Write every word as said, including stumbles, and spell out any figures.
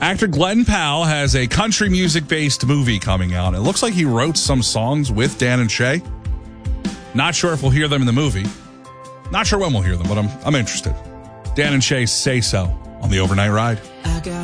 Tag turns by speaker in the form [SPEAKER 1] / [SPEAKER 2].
[SPEAKER 1] Actor Glenn Powell has a country music-based movie coming out. It looks like he wrote some songs with Dan and Shay. Not sure if we'll hear them in the movie. Not sure when we'll hear them, but I'm I'm interested. Dan and Shay Say So on the Overnight Ride.